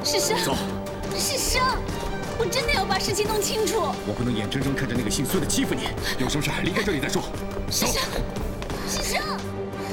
世生， 走。 世生，我真的要把事情弄清楚。 我不能眼睁睁看着那个姓孙的欺负你，有什么事离开这里再说。走。 世生。